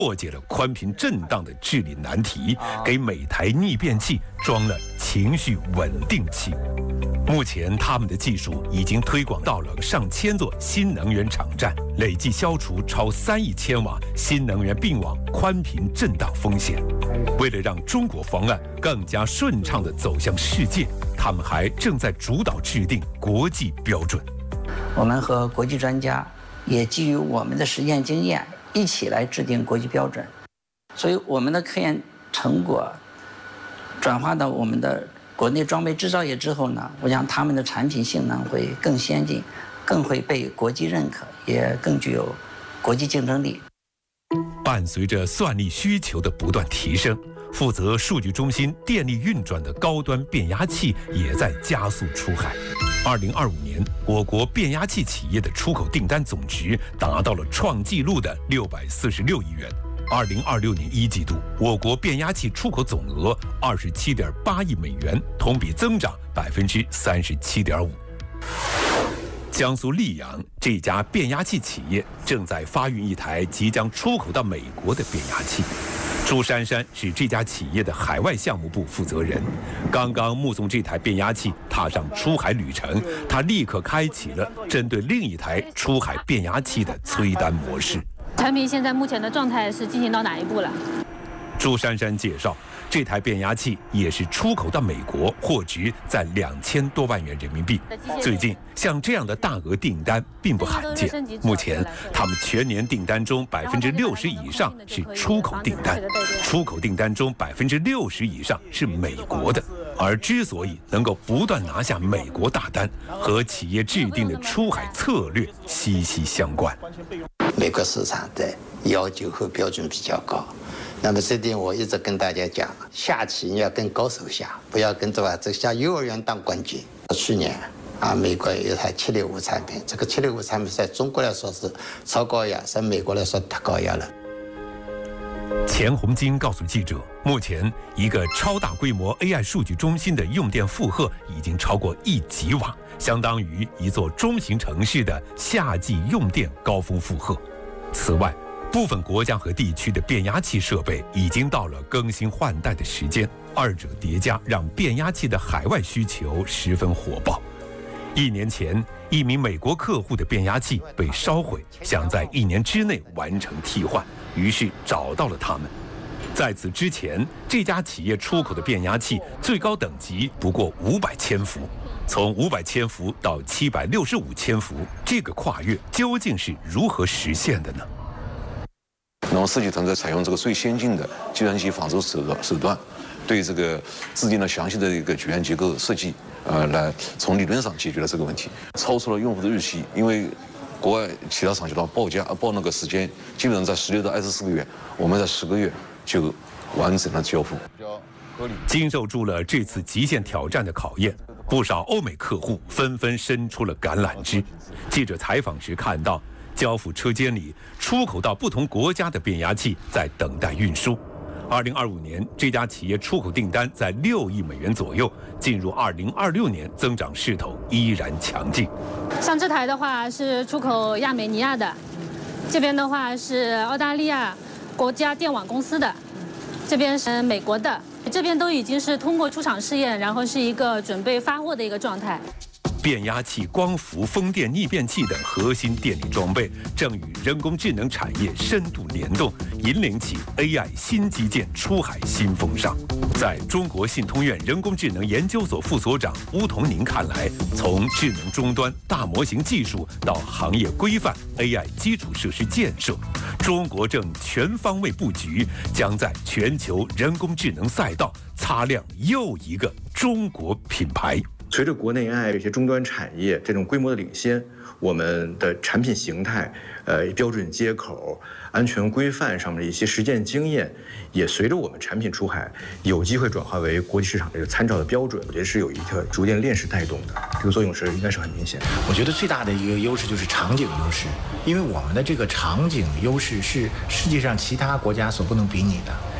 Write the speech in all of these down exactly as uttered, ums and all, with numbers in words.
破解了宽频震荡的治理难题，给每台逆变器装了情绪稳定器。目前，他们的技术已经推广到了上千座新能源场站，累计消除超三亿千瓦新能源并网宽频震荡风险。为了让中国方案更加顺畅地走向世界，他们还正在主导制定国际标准。 我们和国际专家也基于我们的实践经验，一起来制定国际标准。所以，我们的科研成果转化到我们的国内装备制造业之后呢，我想他们的产品性能会更先进，更会被国际认可，也更具有国际竞争力。 伴随着算力需求的不断提升，负责数据中心电力运转的高端变压器也在加速出海。二零二五年，我国变压器企业的出口订单总值达到了创纪录的六百四十六亿元。二零二六年一季度，我国变压器出口总额二十七点八亿美元，同比增长百分之三十七点五。江苏溧阳这家变压器企业正在发运一台即将出口到美国的变压器。朱珊珊是这家企业的海外项目部负责人，刚刚目送这台变压器踏上出海旅程，他立刻开启了针对另一台出海变压器的催单模式。 产品现在目前的状态是进行到哪一步了？ 朱珊珊介绍，这台变压器也是出口到美国，货值在两千多万元人民币。最近像这样的大额订单并不罕见。目前他们全年订单中百分之六十以上是出口订单，出口订单中百分之六十以上是美国的。而之所以能够不断拿下美国大单，和企业制定的出海策略息息相关。 美国市场的要求和标准比较高，那么这点我一直跟大家讲，下棋你要跟高手下，不要跟这吧，这下幼儿园当冠军。去年啊，美国有一台七六五产品，这个七六五产品在中国来说是超高压，在美国来说太高压了。 钱红金告诉记者，目前一个超大规模 A I 数据中心的用电负荷已经超过一吉瓦，相当于一座中型城市的夏季用电高峰负荷。此外，部分国家和地区的变压器设备已经到了更新换代的时间，二者叠加让变压器的海外需求十分火爆。一年前，一名美国客户的变压器被烧毁，想在一年之内完成替换，于是找到了他们。在此之前，这家企业出口的变压器最高等级不过五百千伏，从五百千伏到七百六十五千伏，这个跨越究竟是如何实现的呢？ 那么设计团队采用这个最先进的计算机仿制手段手段，对这个制定了详细的一个局限结构设计，呃，来从理论上解决了这个问题，超出了用户的预期。因为国外其他厂家的报价报那个时间，基本上在十六到二十四个月，我们在十个月就完成了交付。 经受住了这次极限挑战的考验，不少欧美客户纷纷伸出了橄榄枝。记者采访时看到，交付车间里出口到不同国家的变压器在等待运输。二零二五年，这家企业出口订单在六亿美元左右，进入二零二六年，增长势头依然强劲。 像这台的话是出口亚美尼亚的，这边的话是澳大利亚国家电网公司的，这边是美国的，这边都已经是通过出厂试验，然后是一个准备发货的一个状态。 变压器、光伏、风电逆变器等核心电力装备正与人工智能产业深度联动，引领起 A I 新基建出海新风尚。在中国信通院人工智能研究所副所长邬同宁看来，从智能终端、大模型技术到行业规范、A I 基础设施建设，中国正全方位布局，将在全球人工智能赛道擦亮又一个中国品牌。 随着国内 A I 这些终端产业这种规模的领先，我们的产品形态、呃标准接口、安全规范上面的一些实践经验，也随着我们产品出海有机会转化为国际市场这个参照的标准。我觉得是有一个逐渐链式带动的，这个作用是应该是很明显的。 我觉得最大的一个优势就是场景优势，因为我们的这个场景优势是世界上其他国家所不能比拟的。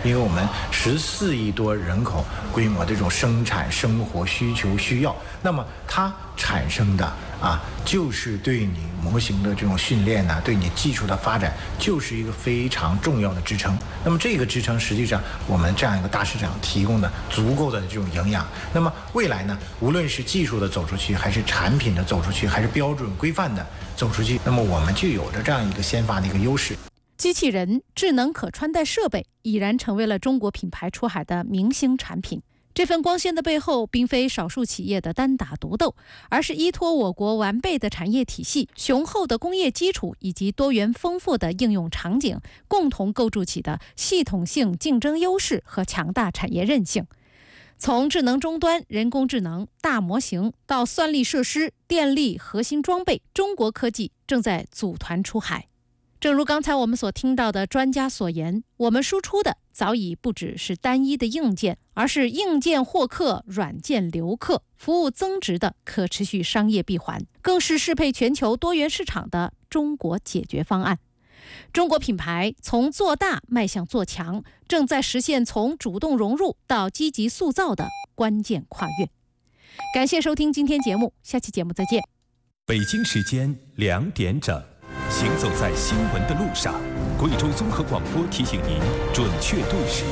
因为我们十四亿多人口规模的这种生产生活需求需要，那么它产生的啊，就是对你模型的这种训练呢、啊，对你技术的发展，就是一个非常重要的支撑。那么这个支撑，实际上我们这样一个大市场提供的足够的这种营养。那么未来呢，无论是技术的走出去，还是产品的走出去，还是标准规范的走出去，那么我们就有着这样一个先发的一个优势。 机器人、智能可穿戴设备已然成为了中国品牌出海的明星产品。这份光鲜的背后，并非少数企业的单打独斗，而是依托我国完备的产业体系、雄厚的工业基础以及多元丰富的应用场景，共同构筑起的系统性竞争优势和强大产业韧性。从智能终端、人工智能、大模型到算力设施、电力核心装备，中国科技正在组团出海。正如刚才我们所听到的专家所言，我们输出的早已不只是单一的硬件，而是硬件获客、软件留客、服务增值的可持续商业闭环，更是适配全球多元市场的中国解决方案。中国品牌从做大迈向做强，正在实现从主动融入到积极塑造的关键跨越。感谢收听今天节目，下期节目再见。 北京时间两点整。行走在新闻的路上，贵州综合广播提醒您准确度时。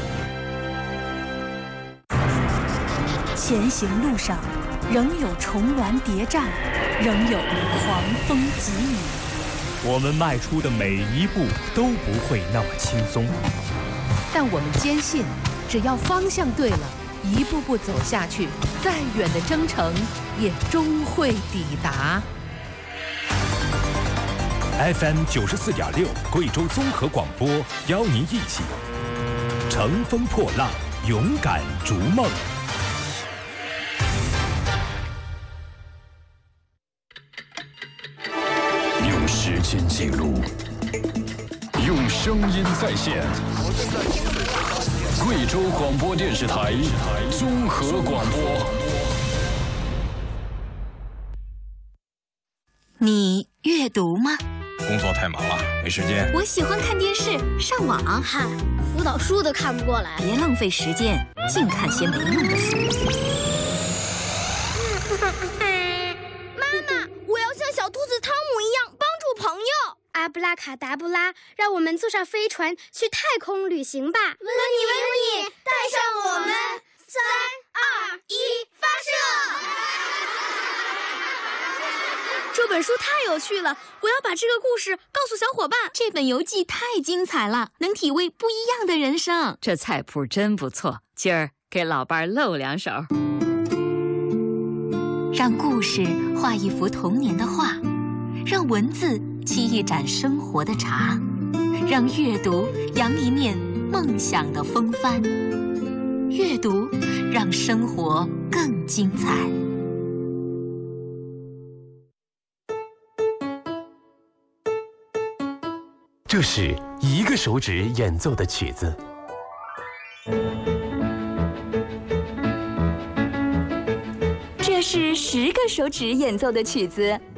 前行路上，仍有重峦叠嶂，仍有狂风疾雨。 我们迈出的每一步都不会那么轻松， 但我们坚信，只要方向对了，一步步走下去，再远的征程也终会抵达。 F M 九十四点六，贵州综合广播，邀您一起乘风破浪，勇敢逐梦。 用时间记录，用声音再现。贵州广播电视台综合广播。 你阅读吗？ 工作太忙了，没时间。 我喜欢看电视、上网。 嗨，辅导书都看不过来。 别浪费时间，净看些没用的书。 妈妈，我要像小兔子汤姆一样帮助朋友。阿布拉卡达布拉，让我们坐上飞船去太空旅行吧！温妮，温妮，带上我们！三二一，发射！这本书太有趣了，我要把这个故事告诉小伙伴。 这本游记太精彩了，能体味不一样的人生。 这菜谱真不错，今儿给老伴儿露两手。 让故事画一幅童年的画，让文字沏一盏生活的茶，让阅读扬一面梦想的风帆。阅读让生活更精彩。 这是一个手指演奏的曲子， 这是十个手指演奏的曲子。